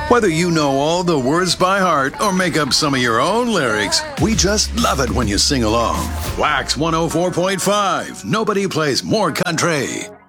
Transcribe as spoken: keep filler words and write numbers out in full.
Whether you know all the words by heart or make up some of your own lyrics, we just love it when you sing along. Wax one oh four point five. Nobody plays more country.